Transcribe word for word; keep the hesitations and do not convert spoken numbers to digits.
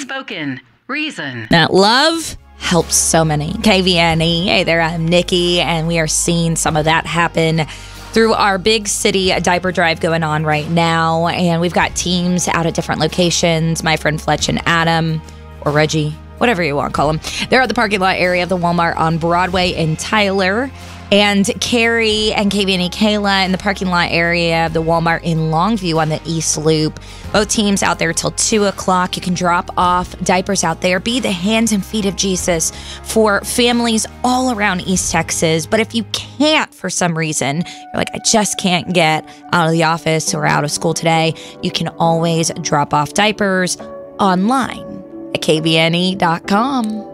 Unspoken Reason. That love helps so many. K V N E. Hey there, I'm Nikki, and we are seeing some of that happen through our big city diaper drive going on right now. And we've got teams out at different locations. My friend Fletch and Adam, or Reggie, whatever you want to call them. They're at the parking lot area of the Walmart on Broadway in Tyler. And Carrie and K V N E Kayla in the parking lot area of the Walmart in Longview on the East Loop. Both teams out there till two o'clock. You can drop off diapers out there. Be the hands and feet of Jesus for families all around East Texas. But if you can't, for some reason, you're like, I just can't get out of the office or out of school today, you can always drop off diapers online at K V N E dot com.